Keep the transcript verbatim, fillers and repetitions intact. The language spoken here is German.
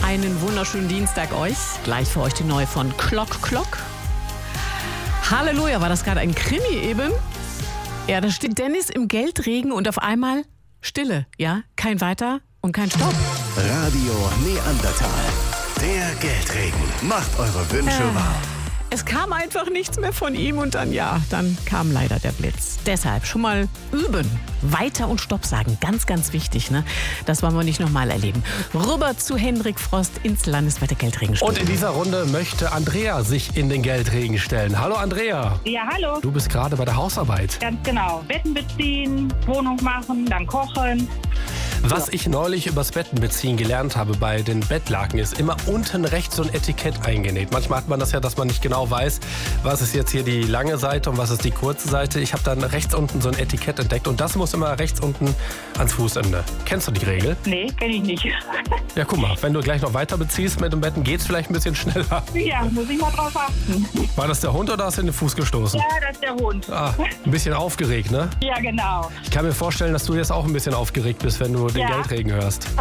Einen wunderschönen Dienstag euch. Gleich für euch die neue von Klock Klock. Halleluja, war das gerade ein Krimi eben? Ja, da steht Dennis im Geldregen und auf einmal Stille. Ja, kein Weiter und kein Stopp. Radio Neandertal. Der Geldregen. Macht eure Wünsche Äh. wahr. Es kam einfach nichts mehr von ihm und dann, ja, dann kam leider der Blitz. Deshalb schon mal üben. Weiter und Stopp sagen. Ganz, ganz wichtig, ne? Das wollen wir nicht nochmal erleben. Rüber zu Hendrik Frost ins Landeswetter Geldregenstudio. Und in dieser Runde möchte Andrea sich in den Geldregen stellen. Hallo Andrea. Ja, hallo. Du bist gerade bei der Hausarbeit. Ganz genau. Betten beziehen, Wohnung machen, dann kochen. Was ich neulich übers Betten beziehen gelernt habe bei den Bettlaken ist immer unten rechts so ein Etikett eingenäht. Manchmal hat man das ja, dass man nicht genau weiß, was ist jetzt hier die lange Seite und was ist die kurze Seite. Ich habe dann rechts unten so ein Etikett entdeckt und das muss immer rechts unten ans Fußende. Kennst du die Regel? Nee, kenne ich nicht. Ja, guck mal, wenn du gleich noch weiter beziehst mit dem Betten, geht's vielleicht ein bisschen schneller. Ja, muss ich mal drauf achten. War das der Hund oder hast du in den Fuß gestoßen? Ja, das ist der Hund. Ah, ein bisschen aufgeregt, ne? Ja, genau. Ich kann mir vorstellen, dass du jetzt auch ein bisschen aufgeregt bist, wenn du den Ja. Geldregen hörst.